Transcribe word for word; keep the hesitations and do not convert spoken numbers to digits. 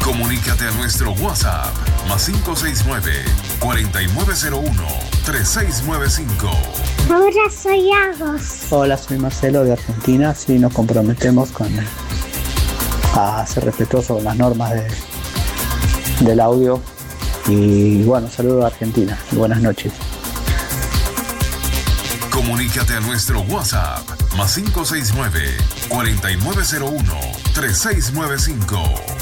Comunícate a nuestro WhatsApp más cinco seis nueve, cuatro nueve cero uno, tres seis nueve cinco. Hola, soy Agos. Hola, soy Marcelo de Argentina. Sí, nos comprometemos con a ser respetuosos con las normas de, del audio. Y bueno, saludos a Argentina y buenas noches. Comunícate a nuestro WhatsApp más cinco seis nueve, cuatro nueve cero uno, tres seis nueve cinco.